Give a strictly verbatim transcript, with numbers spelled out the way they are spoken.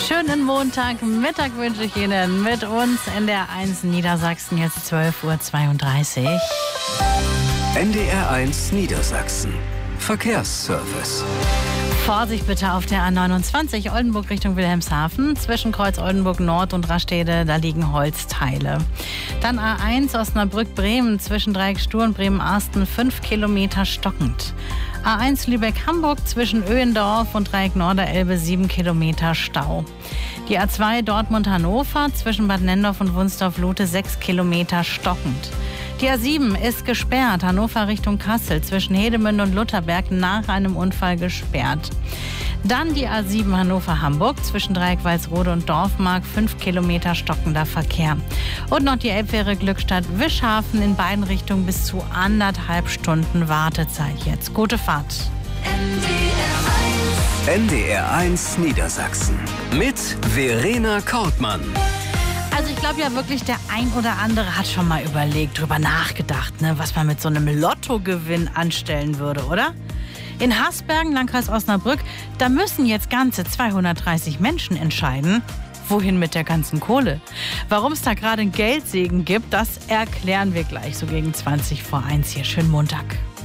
Schönen Montagmittag wünsche ich Ihnen mit uns in der eins Niedersachsen, jetzt zwölf Uhr zweiunddreißig. N D R eins Niedersachsen. Verkehrsservice. Vorsicht bitte auf der A neunundzwanzig Oldenburg Richtung Wilhelmshaven. Zwischen Kreuz Oldenburg Nord und Rastede, da liegen Holzteile. Dann A eins Osnabrück-Bremen zwischen Dreiecksstuhl und Bremen-Arsten, fünf Kilometer stockend. A eins Lübeck-Hamburg zwischen Öhendorf und Dreieck Norderelbe, sieben Kilometer Stau. Die A zwei Dortmund-Hannover zwischen Bad Nendorf und Wunsdorf-Lute, sechs Kilometer stockend. Die A sieben ist gesperrt, Hannover Richtung Kassel, zwischen Hedemünde und Lutherberg, nach einem Unfall gesperrt. Dann die A sieben Hannover-Hamburg, zwischen Dreieck Walsrode und Dorfmark, fünf Kilometer stockender Verkehr. Und noch die Elbfähre Glückstadt-Wischhafen, in beiden Richtungen bis zu anderthalb Stunden Wartezeit jetzt. Gute Fahrt. N D R eins Niedersachsen mit Verena Kortmann. Also ich glaube ja wirklich, der ein oder andere hat schon mal überlegt, drüber nachgedacht, ne, was man mit so einem Lottogewinn anstellen würde, oder? In Hasbergen, Landkreis Osnabrück, da müssen jetzt ganze zweihundertdreißig Menschen entscheiden, wohin mit der ganzen Kohle. Warum es da gerade einen Geldsegen gibt, das erklären wir gleich so gegen zwanzig vor eins hier. Schönen Montag.